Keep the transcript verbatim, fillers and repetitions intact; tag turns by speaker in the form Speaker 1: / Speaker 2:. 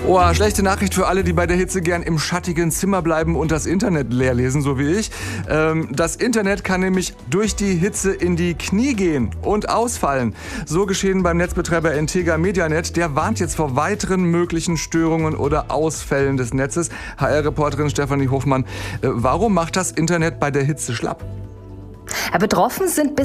Speaker 1: Oh, schlechte Nachricht für alle, die bei der Hitze gern im schattigen Zimmer bleiben und das Internet leer lesen, so wie ich. Ähm, das Internet kann nämlich durch die Hitze in die Knie gehen und ausfallen. So geschehen beim Netzbetreiber Integra Medianet. Der warnt jetzt vor weiteren möglichen Störungen oder Ausfällen des Netzes. H R-Reporterin Stefanie Hofmann, äh, warum macht das Internet bei der Hitze schlapp?
Speaker 2: Ja, betroffen sind bis